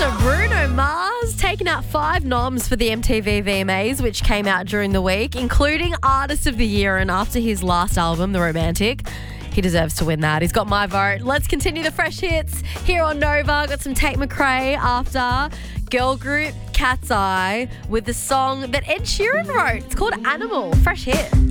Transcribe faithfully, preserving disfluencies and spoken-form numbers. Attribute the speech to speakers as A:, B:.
A: So Bruno Mars taking out five noms for the M T V V M As, which came out during the week, including Artist of the Year. And after his last album, The Romantic, he deserves to win that. He's got my vote. Let's continue the fresh hits here on Nova. Got some Tate McRae after girl group Cat's Eye with the song that Ed Sheeran wrote. It's called Animal. Fresh hit.